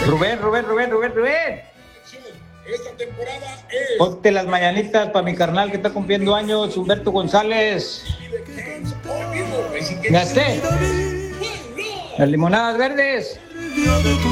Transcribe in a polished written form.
Rubén. Esta temporada es... Ponte las mañanitas para mi carnal que está cumpliendo años, Humberto González. ¿Gasté? Las limonadas verdes.